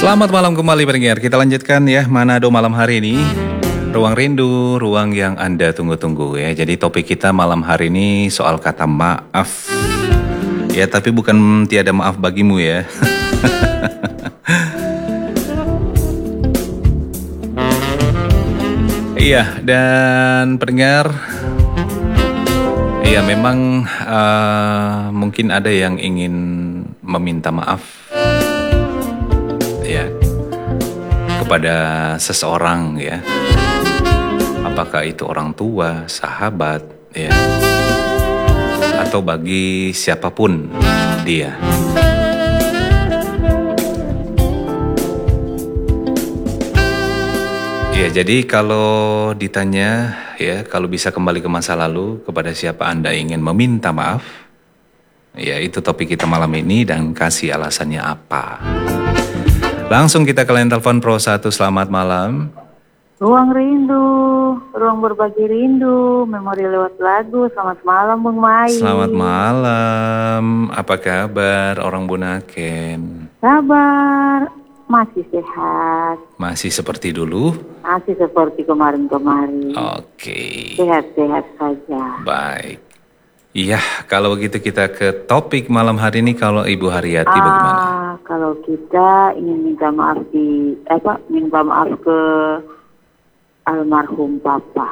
Selamat malam kembali pendengar. Kita lanjutkan ya Manado malam hari ini. Ruang rindu, ruang yang Anda tunggu-tunggu ya. Jadi topik kita malam hari ini soal kata maaf. Ya, tapi bukan tiada maaf bagimu ya. Iya, dan pendengar, iya memang mungkin ada yang ingin meminta maaf ya kepada seseorang ya. Apakah itu orang tua, sahabat ya, atau bagi siapapun dia. Ya, jadi kalau ditanya ya, kalau bisa kembali ke masa lalu, kepada siapa Anda ingin meminta maaf? Ya, itu topik kita malam ini dan kasih alasannya apa. Langsung kita ke line telepon Pro 1, selamat malam. Ruang rindu, ruang berbagi rindu, memori lewat lagu. Selamat malam Bung Mai. Selamat malam, apa kabar orang Bunaken? Kabar, masih sehat. Masih seperti dulu? Masih seperti kemarin-kemarin. Oke. Sehat-sehat saja. Baik. Iya, kalau begitu kita ke topik malam hari ini. Kalau Ibu Haryati bagaimana? Kalau kita ingin minta maaf minta maaf ke almarhum Papa.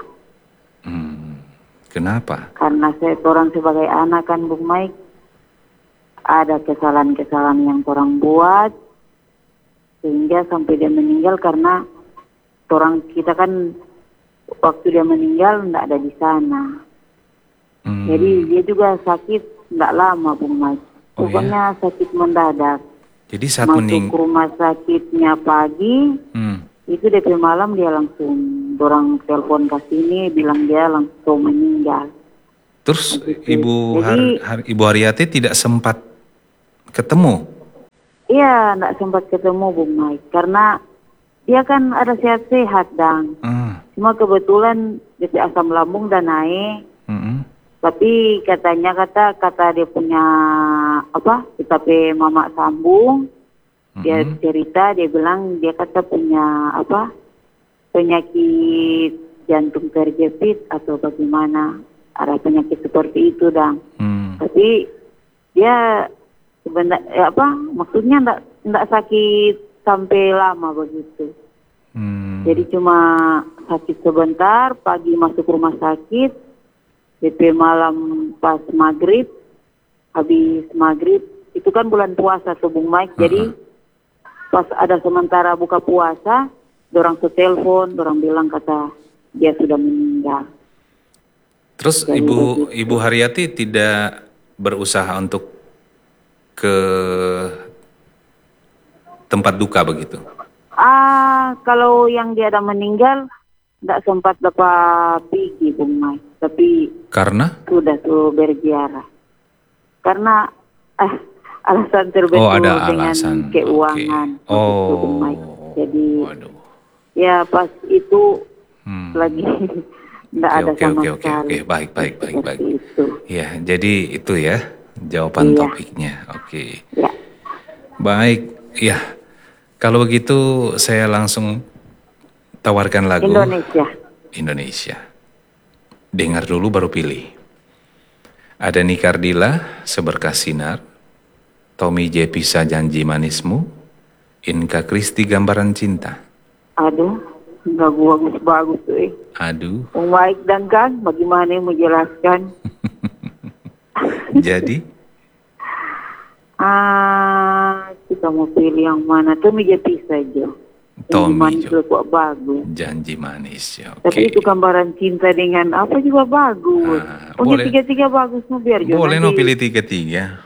Kenapa? Karena orang sebagai anak kan Bung Mike, ada kesalahan-kesalahan yang orang buat sehingga sampai dia meninggal, karena kita kan waktu dia meninggal tidak ada di sana. Jadi dia juga sakit tidak lama Bung Mike. Pokoknya sakit mendadak. Jadi saat masuk rumah sakitnya pagi, itu DP malam dia langsung, orang telepon ke sini bilang dia langsung meninggal. Terus Ibu Haryati tidak sempat ketemu? Iya, tidak sempat ketemu Bung Mike, karena dia kan ada sehat-sehat dan cuma kebetulan DP asam lambung dan naik. Tapi katanya kata dia punya kita pe mama sambung, dia cerita, dia bilang dia kata punya penyakit jantung terjepit atau bagaimana, ada penyakit seperti itu dan tapi dia sebenarnya maksudnya enggak sakit sampai lama begitu. Jadi cuma sakit sebentar, pagi masuk rumah sakit, DP malam pas maghrib, habis maghrib, itu kan bulan puasa tuh Bung Mike, jadi pas ada sementara buka puasa, dorang telepon, dorang bilang kata dia sudah meninggal. Terus jadi, Ibu Haryati tidak berusaha untuk ke tempat duka begitu? Kalau yang dia ada meninggal, tidak sempat dapat pergi Bung Mike, tapi karena sudah tuh berziarah. Karena alasan terbentuk ada dengan alasan keuangan. Okay. Bung Mike. Jadi ya pas itu lagi tidak ada sama sekali. Oke. Baik. Itu. Ya, jadi itu ya jawaban topiknya. Oke. Ya. Baik, ya. Kalau begitu saya langsung tawarkan lagu Indonesia. Dengar dulu baru pilih. Ada Nikardila, Seberkas Sinar, Tommy J. Pisa, Janji Manismu, Inka Kristi, Gambaran Cinta. Aduh, lagu bagus tuh. Aduh. Baik dan kan, bagaimana yang menjelaskan? Jadi? Kita mau pilih yang mana? Tommy J. Pisa aja. Tommy Jo. Bagus. Janji Manis ya. Okay. Tapi itu Gambaran Cinta dengan apa juga bagus. Pokoknya tiga-tiga bagus mau biar juga. Boleh no pilih tiga-tiga.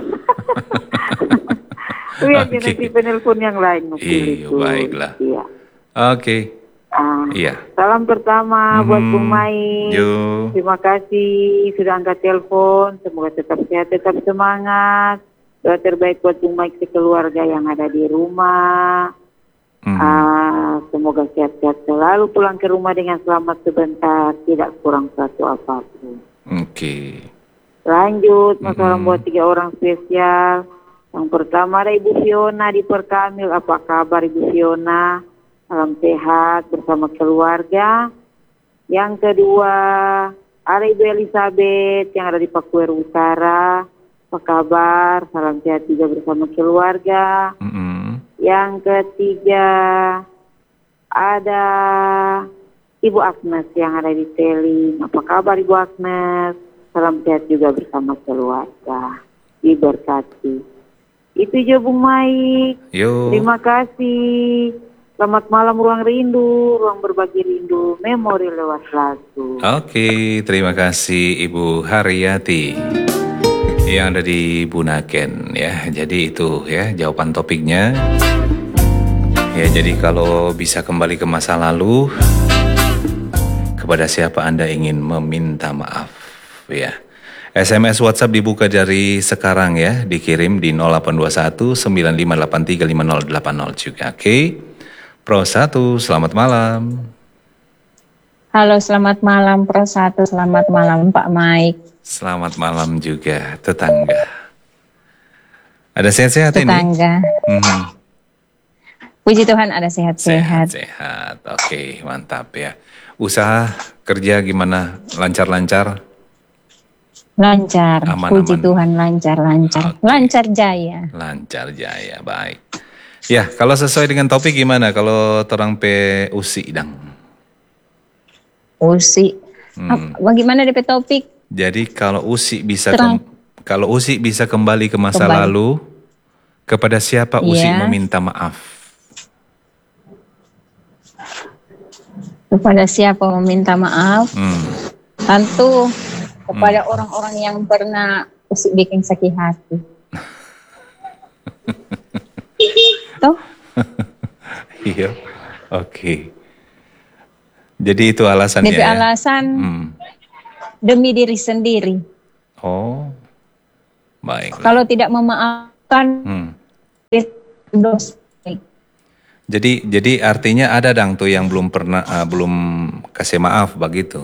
Biar nanti penelpon yang lain mau pilih. Iya, baiklah. Iya. Oke. Iya. Salam pertama buat Bung Mai. Terima kasih sudah angkat telepon. Semoga tetap sehat, tetap semangat. Doa terbaik buat Bung Mai sekeluarga yang ada di rumah. Semoga sehat-sehat selalu, pulang ke rumah dengan selamat sebentar, tidak kurang satu apapun. Oke. Lanjut, masalah buat 3 orang spesial. Yang pertama ada Ibu Fiona di Perkamil. Apa kabar Ibu Fiona? Salam sehat bersama keluarga. Yang kedua ada Ibu Elizabeth yang ada di Pakuer Utara. Apa kabar? Salam sehat juga bersama keluarga. Yang ketiga ada Ibu Agnes yang ada di Teling. Apa kabar Ibu Agnes? Salam sehat juga bersama keluarga. Diberkati. Itu aja Bung Maik. Terima kasih. Selamat malam Ruang Rindu, ruang berbagi rindu, memori lewat lagu. Oke, terima kasih Ibu Haryati yang ada di Bunaken ya. Jadi itu ya jawaban topiknya. Ya, jadi kalau bisa kembali ke masa lalu, kepada siapa Anda ingin meminta maaf ya. SMS WhatsApp dibuka dari sekarang ya, dikirim di 0821 9583 5080 juga. Oke. Pro 1, selamat malam. Halo, selamat malam Pro 1, selamat malam Pak Maik. Selamat malam juga tetangga. Ada sehat-sehat ini? Tetangga. Puji Tuhan ada sehat-sehat. Sehat-sehat, oke, mantap ya. Usaha kerja gimana? Lancar-lancar? Lancar, aman, puji Tuhan lancar-lancar. Okay. Lancar jaya. Lancar jaya, baik. Ya, kalau sesuai dengan topik gimana? Kalau terang pe usi dang? Usi. Bagaimana DP topik? Jadi kalau usi bisa kembali ke masa lalu, kepada siapa usi meminta maaf? Kepada siapa meminta maaf? Tentu kepada orang-orang yang pernah usi bikin sakit hati. Toh? Iya, oke. Jadi itu alasannya. DP alasan demi diri sendiri. Oh, baik. Kalau tidak memaafkan, dosa. Jadi artinya ada dang tuh yang belum kasih maaf begitu.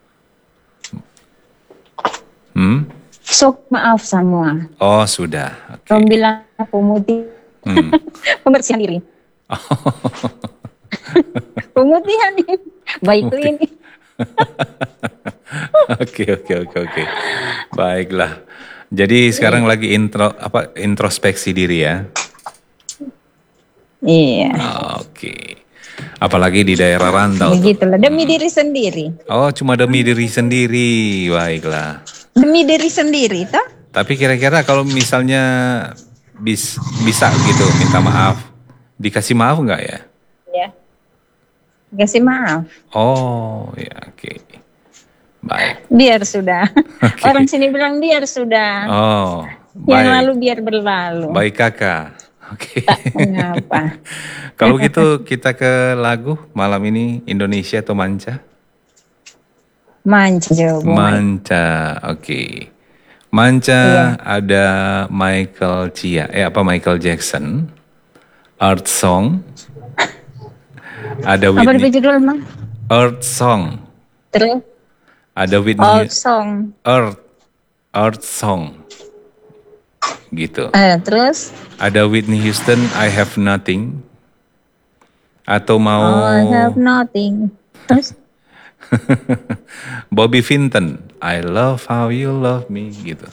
Sok maaf semua. Oh sudah. Okay. Kamu bilang aku mutih. Pembersihan diri. Pemutihan ini. Baik ini. Oke. Baiklah. Jadi sekarang lagi introspeksi diri ya. Iya. Oke. Apalagi di daerah rantau. Begitulah, demi diri sendiri. Oh, cuma demi diri sendiri. Baiklah. Demi diri sendiri, toh? Tapi kira-kira kalau misalnya bisa gitu minta maaf, dikasih maaf nggak ya? Ya, dikasih maaf. Oh, ya oke. Baik. Biar sudah. Okay. Orang sini bilang biar sudah. Oh, baik. Yang lalu biar berlalu. Baik kakak. Oke. Tak mengapa. Kalau gitu kita ke lagu malam ini Indonesia atau Manca? Manca jawabannya. Manca, oke. Manca ada Michael Jackson, Earth Song. Ada Whitney. Apa judul emang? Earth Song. Terus? Ada Whitney. Earth Song. Earth Song. Gitu. Terus? Ada Whitney Houston, I Have Nothing. Atau mau I Have Nothing. Terus? Bobby Vinton, I Love How You Love Me, gitu.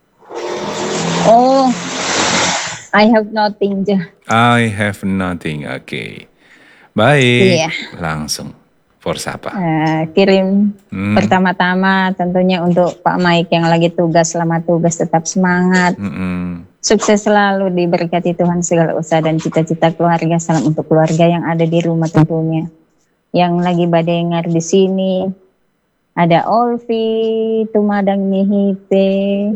Oh, I Have Nothing. I Have Nothing, oke. Baik, langsung. Forsapa. Kirim pertama-tama tentunya untuk Pak Maik yang lagi tugas, selamat tugas, tetap semangat. Sukses selalu, diberkati Tuhan segala usaha dan cita-cita keluarga. Salam untuk keluarga yang ada di rumah tentunya. Yang lagi badengar di sini ada Olvi, Tumadang Nihipe,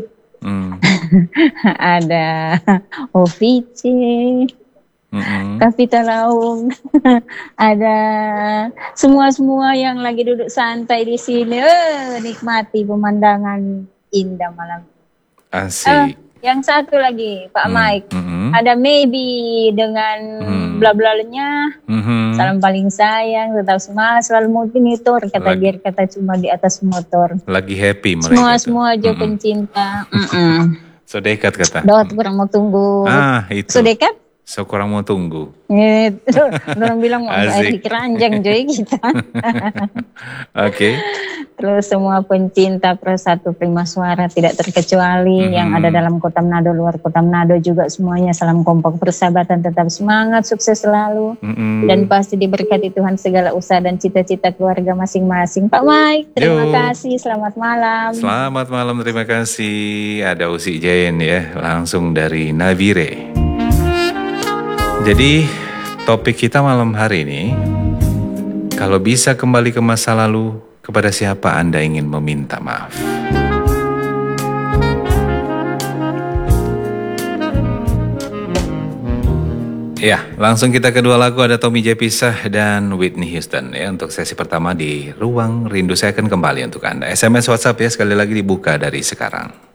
ada Ovice, Kapita Laung, ada semua yang lagi duduk santai di sini, nikmati pemandangan indah malam. Asik. Yang satu lagi Pak Mike, ada Maybe dengan bla-blanya, salam paling sayang, tetap semangat, selalu motivator, biar kata cuma di atas motor. Lagi happy mereka. Semua aja pencinta. So dekat kata. Dot kurang mau tunggu. Itu. So dekat? So kurang mau tunggu. Gitu. Orang bilang mau air keranjang Joy kita. Oke. Terus semua pencinta Persatu Prima Suara tidak terkecuali yang ada dalam Kota Manado, luar Kota Manado juga semuanya salam kompak persahabatan, tetap semangat, sukses selalu. Dan pasti diberkati Tuhan segala usaha dan cita-cita keluarga masing-masing. Pak Mike, terima kasih. Selamat malam. Selamat malam, terima kasih. Ada Usi Jain ya, langsung dari Navire. Jadi topik kita malam hari ini, kalau bisa kembali ke masa lalu, kepada siapa Anda ingin meminta maaf? Ya, langsung kita kedua lagu, ada Tommy J. Pisah dan Whitney Houston ya untuk sesi pertama di Ruang Rindu. Saya akan kembali untuk Anda. SMS WhatsApp ya sekali lagi dibuka dari sekarang.